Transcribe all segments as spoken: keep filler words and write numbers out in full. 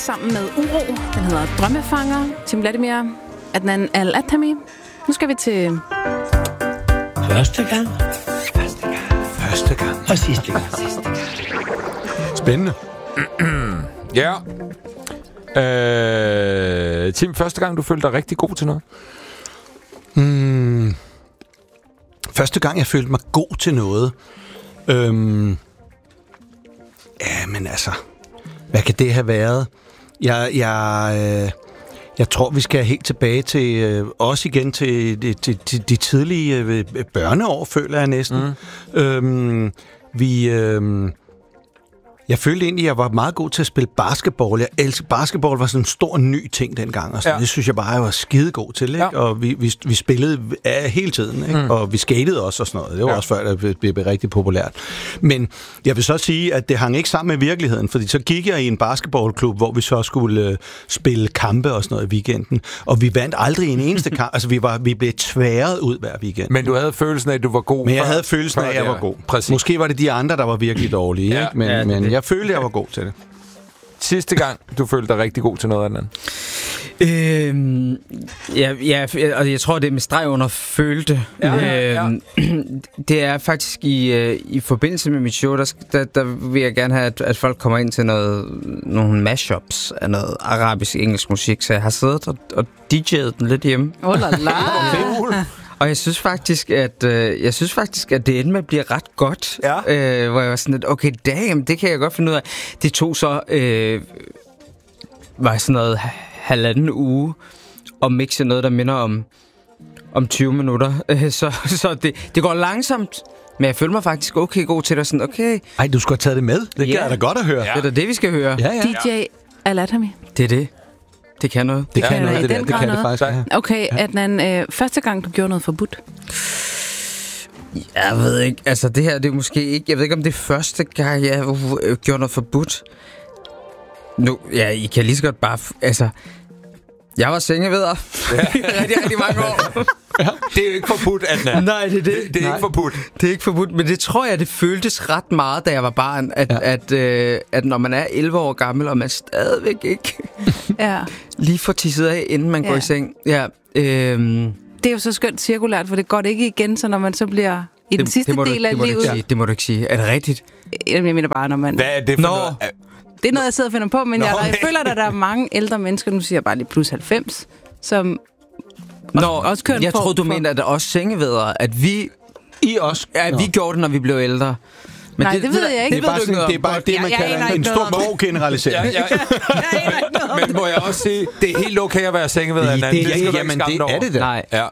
sammen med Uro. Den hedder Drømmefanger. Tim Vladimir, Adnan Al-Attami. Nu skal vi til... Første gang. Første gang. Første gang. Og sidste gang. Spændende. Ja. Øh, Tim, første gang, du følte dig rigtig god til noget? Hmm. Første gang, jeg følte mig god til noget... Øhm... Ja, men altså... Hvad kan det have været? Jeg... jeg øh... Jeg tror, vi skal helt tilbage til, øh, også igen til de, de, de, de tidlige øh, børneår, føler jeg næsten. Mm. Øhm, vi, øh, jeg følte egentlig, at jeg var meget god til at spille basketball. Jeg elsker basketball, var sådan en stor ny ting dengang, og så, ja. Det synes jeg bare, jeg var skide god til, ikke? Ja. Og vi, vi, vi spillede uh, hele tiden, ikke? Mm. Og vi skatede også og sådan noget. Det var ja. også før, det blev, blev rigtig populært. Men jeg vil så sige, at det hang ikke sammen med virkeligheden, fordi så gik jeg i en basketballklub, hvor vi så skulle uh, spille kampe og sådan noget i weekenden, og vi vandt aldrig en eneste kamp. Altså, vi, var, vi blev tværet ud hver weekend. Men du havde følelsen af, at du var god? Men jeg havde følelsen af, at jeg var god. Præcis. Måske var det de andre, der var virkelig dårlige, ja. Ikke? Men, ja, men jeg følte, jeg var god til det. Sidste gang, du følte dig rigtig god til noget andet? Øhm, ja, ja, og jeg tror, det er med streg under følte. Ja, ja, ja. Det er faktisk i, i forbindelse med mit show, der, der, der vil jeg gerne have, at, at folk kommer ind til noget, nogle mashups af noget arabisk-engelsk musik, så jeg har siddet og, og D J'et den lidt hjemme. Oh la la! Og jeg synes faktisk, at øh, jeg synes faktisk, at det endte med at blive ret godt. Ja. Øh, hvor jeg var sådan lidt, okay, damn, det kan jeg godt finde ud af. Det tog så øh, var sådan noget halvanden uge og mixe noget, der minder om om tyve minutter. Øh, så så det, det går langsomt, men jeg føler mig faktisk okay god til det. Sådan, okay. Ej, du skulle have taget det med. Det yeah. kan jeg da godt at høre. Ja. Det er da det, vi skal høre. Ja, ja. D J Al-Attami. Det er det. Det kan noget. Det kan ja, noget, det, det, det kan noget. Det faktisk. Ja. Okay, Adnan, øh, første gang du gjorde noget forbudt? Jeg ved ikke, altså det her, det er måske ikke, jeg ved ikke om det er første gang, jeg uh, gjorde noget forbudt. Nu, ja, I kan lige så godt bare, altså, jeg var sengeveder ja. rigtig, rigtig mange år. Ja. Det er jo ikke forbudt, Adnan. Nej, det er det. Det, det er Nej. ikke forbudt. Det er ikke forbudt, men det tror jeg, det føltes ret meget, da jeg var barn, at, ja. at, øh, at når man er elleve år gammel, og man stadigvæk ikke ja. lige får tisset af, inden man ja. går i seng. Ja, øhm. Det er jo så skønt cirkulært, for det går det ikke igen, så når man så bliver i den det, sidste det del du, af det livet. Sige, det må du ikke sige. Er det rigtigt? Jeg mener bare, når man... Hvad er det for Nå. noget? Det er noget, jeg sidder og finder på, men Nå, jeg, okay. jeg føler, at der er mange ældre mennesker, nu siger jeg bare lige plus halvfems, som Nå, også, også kører jeg for, troede, du for... mente, at der også sengevedere, at vi... I også? Ja, vi gjorde det, når vi blev ældre. Men Nej, det, det ved jeg ikke. Det er bare, sådan, det, er bare det, man jeg, kalder jeg en stor grov generalisering. Ja, ja. Men må jeg også sige, det er helt okay at være sengeveder. Det, det, det, jamen, det er det da. Nej. Ja.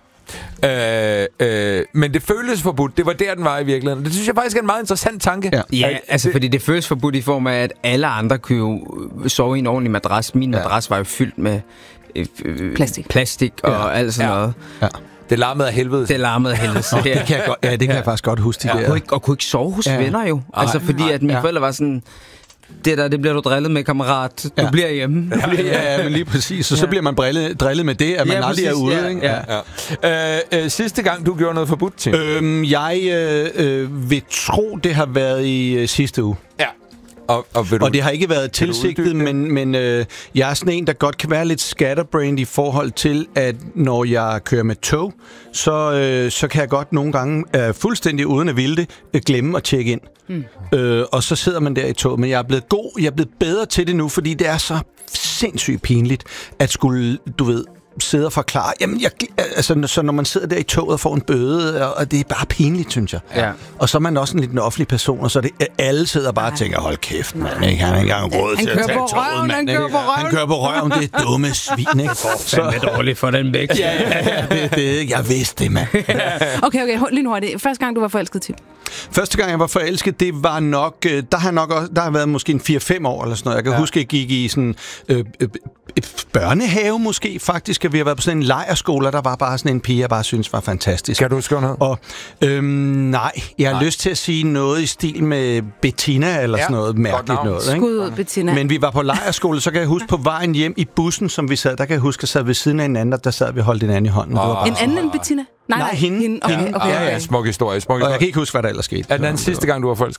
Øh, øh, men det føles forbudt. Det var der, den var i virkeligheden. Det synes jeg faktisk er en meget interessant tanke. Ja, ja altså det, fordi det føles forbudt i form af, at alle andre kunne jo sove i en ordentlig madras. Min ja. madras var jo fyldt med øh, øh, plastik, plastik og ja. alt sådan ja. noget. Ja. Det larmede af helvede. Det larmede af helvede. Nå, det kan jeg godt, ja, det kan ja. jeg faktisk godt huske. Ja. Og, kunne ikke, og kunne ikke sove hos ja. venner jo. Ej, altså fordi at mine ja. forældre var sådan... Det der, det bliver du drillet med, kammerat. Du ja. bliver hjemme. Du bliver, ja, ja, men lige præcis. Så, ja. så bliver man drillet, drillet med det, at man ja, aldrig er ude. Ja, ikke? ja. Ja. Øh, øh, sidste gang, du gjorde noget forbudt, Tim? Øhm, jeg øh, øh, vil tro, det har været i øh, sidste uge. Ja. Og, og, du, og det har ikke været tilsigtet, men, men øh, jeg er sådan en, der godt kan være lidt scatterbrained i forhold til, at når jeg kører med tog, så, øh, så kan jeg godt nogle gange, øh, fuldstændig uden at ville det, øh, glemme at tjekke ind. Mm. Øh, og så sidder man der i toget. Men jeg er blevet god, jeg er blevet bedre til det nu, fordi det er så sindssygt pinligt, at skulle, du ved, sidde og forklare. Jamen, jeg, altså, så når man sidder der i toget og får en bøde, og det er bare pinligt, synes jeg. Ja. Og så er man også en lidt en offentlig person, og så er det, alle sidder bare og tænker, hold kæft, mand, ikke? Han har ikke engang råd til at tage toget, mand. Han kører på røven, han kører på røven, det er dumme svin, ikke? Så er det dårligt for den væk. Ja, ja, det, det, jeg vidste det, mand. Okay, okay, lige nu er det. Første gang, du var forelsket, Tim? Første gang, jeg var forelsket, det var nok, der har nok også, der har været måske en fire fem år eller sådan noget. Jeg kan ja. huske, jeg gik i sådan øh, øh, børnehave måske faktisk, at vi har været på sådan en lejrskole, der var bare sådan en pige, jeg bare synes var fantastisk. Kan du huske noget? Og øhm, nej, jeg har nej. lyst til at sige noget i stil med Bettina eller ja. sådan noget mærkeligt noget. Ikke? Skud, Bettina. Men vi var på lejrskole, så kan jeg huske på vejen hjem i bussen, som vi sad, der kan jeg huske, at sad ved siden af en anden, der sad vi holdt en anden i hånden. Oh. En anden end Bettina? Nej, nej, hende. hende. Okay, okay, okay. Ja, ja. Smuk historie, smuk historie. Og jeg kan ikke huske, hvad der ellers skete. Er den anden sidste gang, du var forelsket?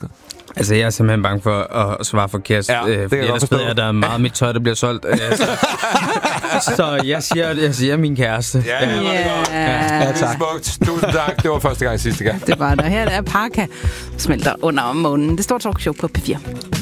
Altså, jeg er simpelthen bange for at svare forkert, Ja, øh, fordi ellers ved jeg, at der er meget af mit tøj, der bliver solgt. Øh, så, så jeg siger, jeg siger min kæreste. Ja, ja, Ja. ja, Ja, tak. smukt. Tusind tak. Det var første gang sidste gang. Det var der. Her er Parka, smelter under månen. Det står talkshow på P fire.